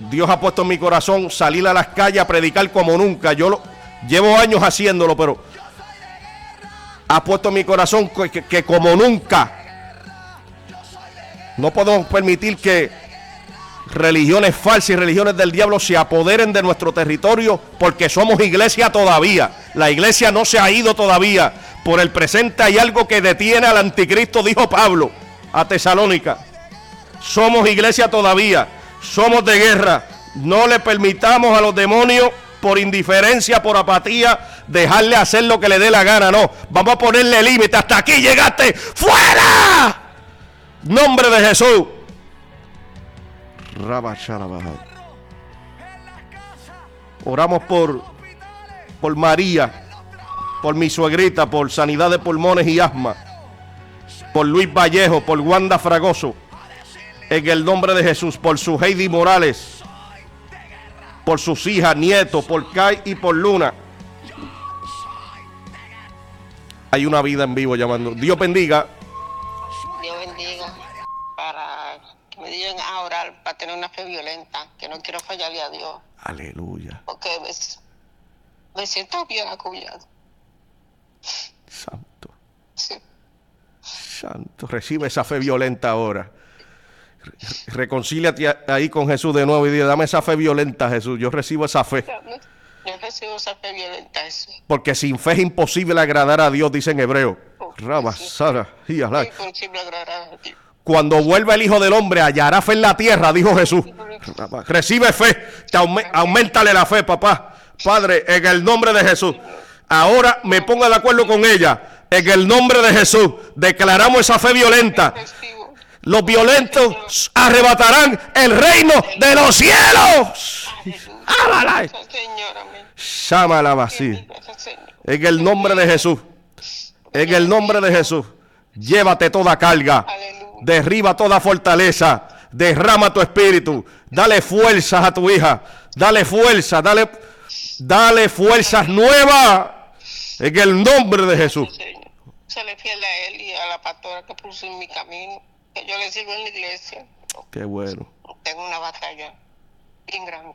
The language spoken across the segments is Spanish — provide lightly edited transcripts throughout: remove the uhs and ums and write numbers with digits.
Dios ha puesto en mi corazón salir a las calles a predicar como nunca. Llevo años haciéndolo, pero ha puesto en mi corazón que como nunca no podemos permitir que religiones falsas y religiones del diablo se apoderen de nuestro territorio, porque somos iglesia todavía. La iglesia no se ha ido todavía. Por el presente hay algo que detiene al anticristo, dijo Pablo a Tesalónica. Somos iglesia todavía, somos de guerra. No le permitamos a los demonios, por indiferencia, por apatía, dejarle hacer lo que le dé la gana. No, vamos a ponerle límite. Hasta aquí llegaste, ¡fuera! Nombre de Jesús. Oramos por María, por mi suegrita, por sanidad de pulmones y asma, por Luis Vallejo, por Wanda Fragoso, en el nombre de Jesús, por su Heidi Morales, por sus hijas, nietos, por Kai y por Luna. Hay una vida en vivo llamando. Dios bendiga. Dios bendiga. Para que me digan a orar, para tener una fe violenta, que no quiero fallarle a Dios. Aleluya. Porque me siento bien acuyado. Santo. Sí. Santo. Recibe esa fe violenta ahora. Reconcíliate ahí con Jesús de nuevo y dile: dame esa fe violenta, Jesús. Yo recibo esa fe. Yo recibo esa fe violenta, Jesús. Porque sin fe es imposible agradar a Dios, dice en hebreo. Cuando vuelva el Hijo del Hombre, hallará fe en la tierra, dijo Jesús. Recibe fe, auméntale la fe, papá. Padre, en el nombre de Jesús. Ahora me ponga de acuerdo con ella. En el nombre de Jesús, declaramos esa fe violenta. Los violentos arrebatarán el reino de los cielos. Llámala así. En el nombre de Jesús. En el nombre de Jesús. Llévate toda carga. Derriba toda fortaleza. Derrama tu espíritu. Dale fuerzas a tu hija. Dale fuerza. Dale fuerzas nuevas. En el nombre de Jesús. Se le fiel a él y a la pastora que puso en mi camino. Que yo le sirvo en la iglesia. Qué bueno. Tengo una batalla bien grande.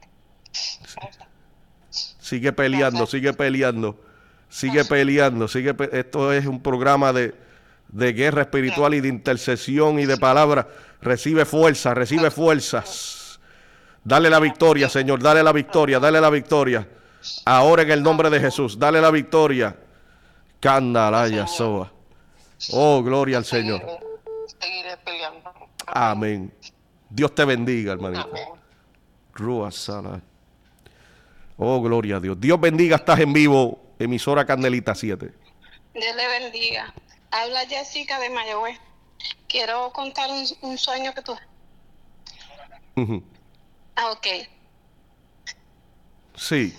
Sigue peleando, sigue peleando. Sigue peleando. Esto es un programa de guerra espiritual y de intercesión y de palabra. Recibe fuerza, recibe fuerzas. Dale la victoria, Señor. Dale la victoria, dale la victoria. Ahora en el nombre de Jesús, dale la victoria. Candalaya soa. Oh, gloria al Señor. Seguiré peleando. Amén. Dios te bendiga, hermanito. Amén. Rúa Sala. Oh, gloria a Dios. Dios bendiga, estás en vivo, emisora Candelita 7. Dios le bendiga. Habla Jessica de Mayagüez. Quiero contar un sueño que tuve. Ok. Sí.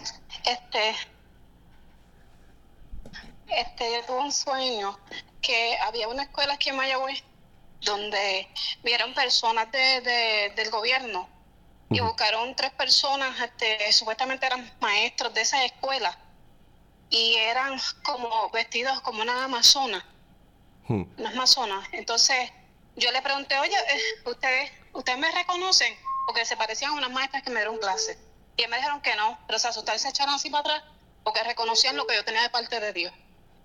Yo tuve un sueño que había una escuela aquí en Mayagüez donde vieron personas del gobierno y buscaron 3 personas, supuestamente eran maestros de esa escuela y eran como vestidos como una amazona, unas amazonas. Entonces yo le pregunté: oye, ¿ustedes me reconocen? Porque se parecían a unas maestras que me dieron clase. Y ellos me dijeron que no, pero se asustaron y se echaron así para atrás porque reconocían lo que yo tenía de parte de Dios.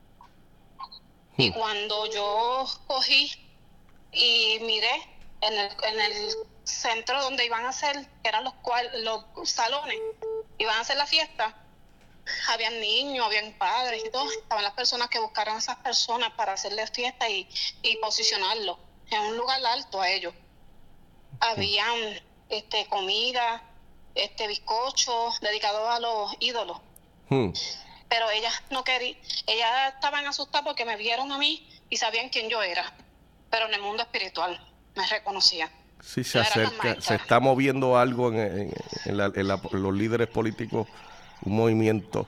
Y cuando yo cogí y miré en el centro donde iban a hacer, que eran los salones, iban a hacer la fiesta, habían niños, habían padres y todo, estaban las personas que buscaron a esas personas para hacerles fiesta y posicionarlos en un lugar alto a ellos. Habían comida, bizcochos dedicados a los ídolos. Pero ellas no querían, ellas estaban asustadas porque me vieron a mí y sabían quién yo era, pero en el mundo espiritual me reconocían. Sí, se acerca, se está moviendo algo en los líderes políticos, un movimiento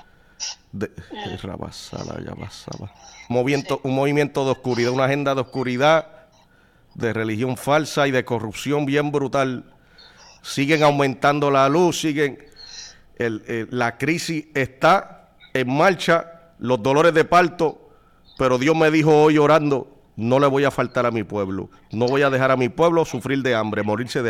un movimiento de oscuridad, una agenda de oscuridad, de religión falsa y de corrupción bien brutal. Siguen aumentando la luz, la crisis está en marcha, los dolores de parto, pero Dios me dijo hoy orando: no le voy a faltar a mi pueblo, no voy a dejar a mi pueblo sufrir de hambre, morirse de hambre.